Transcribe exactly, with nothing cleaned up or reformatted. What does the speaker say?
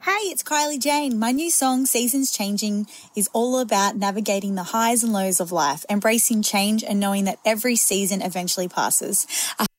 Hey, it's Kylie Jane. My new song, Seasons Changing, is all about navigating the highs and lows of life, embracing change and knowing that every season eventually passes. I